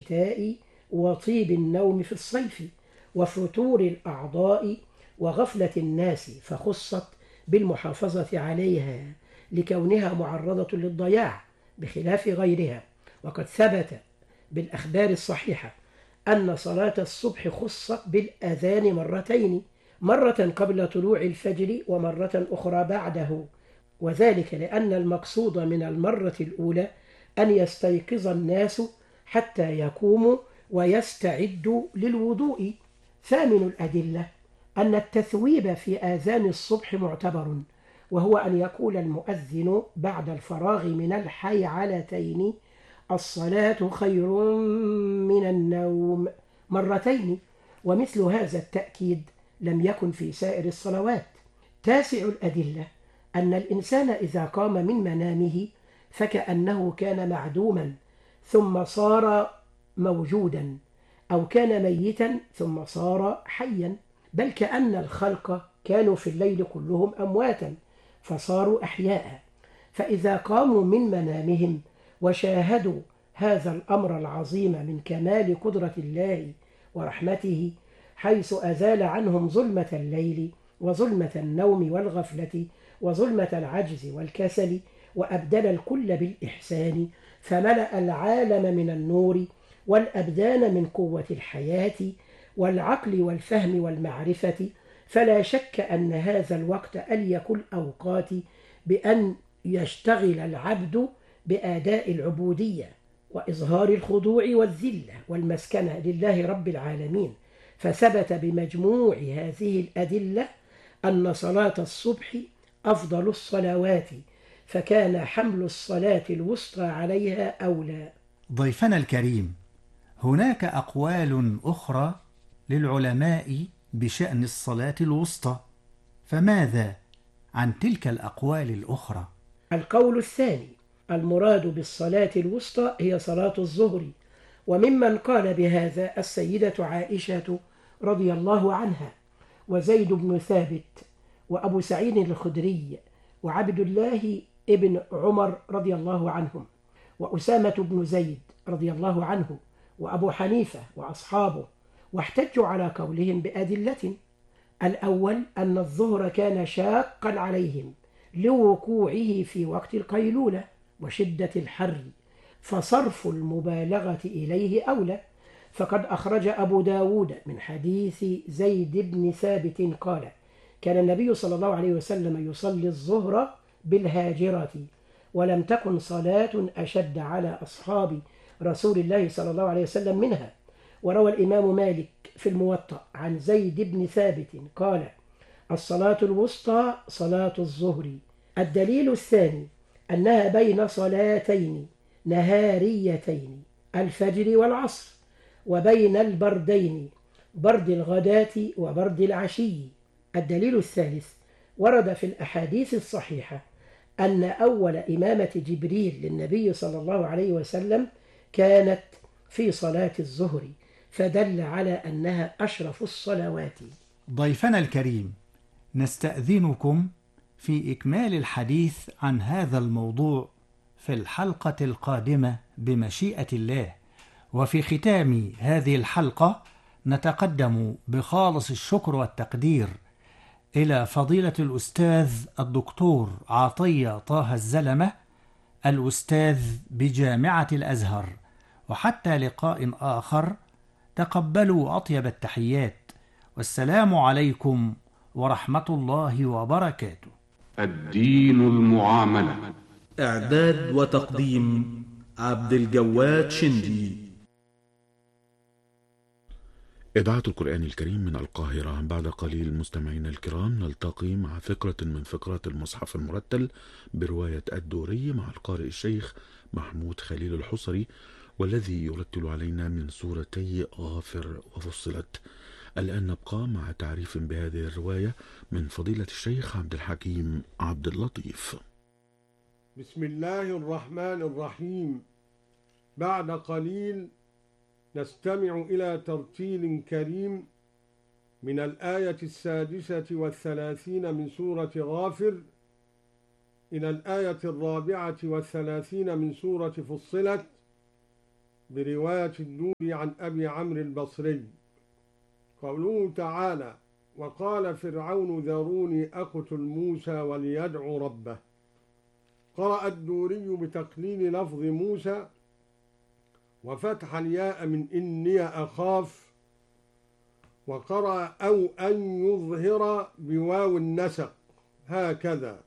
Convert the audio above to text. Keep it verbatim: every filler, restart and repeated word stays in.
الشتاء وطيب النوم في الصيف وفتور الأعضاء وغفلة الناس، فخصت بالمحافظة عليها لكونها معرضة للضياع بخلاف غيرها. وقد ثبت بالأخبار الصحيحة أن صلاة الصبح خصت بالأذان مرتين، مرة قبل طلوع الفجر ومرة أخرى بعده، وذلك لأن المقصود من المرة الأولى أن يستيقظ الناس حتى يقوموا ويستعدوا للوضوء. ثامن الأدلة أن التثويب في آذان الصبح معتبر، وهو أن يقول المؤذن بعد الفراغ من الحيعلتين الصلاة خير من النوم مرتين، ومثل هذا التأكيد لم يكن في سائر الصلوات. تاسع الأدلة أن الإنسان إذا قام من منامه فكأنه كان معدوما ثم صار موجودا، أو كان ميتا ثم صار حيا، بل كأن الخلق كانوا في الليل كلهم أمواتا فصاروا أحياء. فإذا قاموا من منامهم وشاهدوا هذا الأمر العظيم من كمال قدرة الله ورحمته، حيث أزال عنهم ظلمة الليل وظلمة النوم والغفلة وظلمة العجز والكسل، وأبدل الكل بالإحسان، فملأ العالم من النور والأبدان من قوة الحياة والعقل والفهم والمعرفة. فلا شك أن هذا الوقت أليق الأوقات بأن يشتغل العبد بأداء العبودية وإظهار الخضوع والذلة والمسكنة لله رب العالمين. فثبت بمجموع هذه الأدلة أن صلاة الصبح أفضل الصلوات، فكان حمل الصلاة الوسطى عليها أولى. ضيفنا الكريم، هناك أقوال أخرى للعلماء بشأن الصلاة الوسطى، فماذا عن تلك الأقوال الأخرى؟ القول الثاني: المراد بالصلاة الوسطى هي صلاة الظهر، وممن قال بهذا السيدة عائشة رضي الله عنها، وزيد بن ثابت، وأبو سعيد الخدري، وعبد الله ابن عمر رضي الله عنهم، وأسامة بن زيد رضي الله عنه، وأبو حنيفة وأصحابه، واحتجوا على قولهم بأدلة. الأول أن الظهر كان شاقا عليهم لوقوعه في وقت القيلولة وشدة الحر، فصرف المبالغة إليه أولى. فقد أخرج أبو داود من حديث زيد بن ثابت قال: كان النبي صلى الله عليه وسلم يصلي الظهر بالهاجرة، ولم تكن صلاة أشد على أصحاب رسول الله صلى الله عليه وسلم منها. وروى الإمام مالك في الموطأ عن زيد بن ثابت قال: الصلاة الوسطى صلاة الظهر. الدليل الثاني أنها بين صلاتين نهاريتين، الفجر والعصر، وبين البردين، برد الغداة وبرد العشي. الدليل الثالث ورد في الأحاديث الصحيحة أن أول إمامة جبريل للنبي صلى الله عليه وسلم كانت في صلاة الظهر، فدل على أنها أشرف الصلوات. ضيفنا الكريم، نستأذنكم في إكمال الحديث عن هذا الموضوع في الحلقة القادمة بمشيئة الله. وفي ختام هذه الحلقة نتقدم بخالص الشكر والتقدير إلى فضيلة الأستاذ الدكتور عطية طه الزلمة، الأستاذ بجامعة الأزهر. وحتى لقاء آخر، تقبلوا أطيب التحيات، والسلام عليكم ورحمة الله وبركاته. الدين المعاملة. إعداد وتقديم عبد الجواد شندي. إذاعة القرآن الكريم من القاهرة. بعد قليل مستمعينا الكرام نلتقي مع فقرة من فقرات المصحف المرتل برواية الدوري مع القارئ الشيخ محمود خليل الحصري، والذي يرتل علينا من سورتي غافر وفصلت. الآن نبقى مع تعريف بهذه الرواية من فضيلة الشيخ عبد الحكيم عبد اللطيف. بسم الله الرحمن الرحيم. بعد قليل نستمع إلى ترتيل كريم من الآية السادسة والثلاثين من سورة غافر إلى الآية الرابعة والثلاثين من سورة فصلت، برواية الدوري عن أبي عمرو البصري. قوله تعالى: وقال فرعون ذروني أقتل موسى وليدعو ربه. قرأ الدوري بتقليل لفظ موسى وفتح الياء من إني أخاف، وقرأ أو أن يظهر بواو النسق هكذا: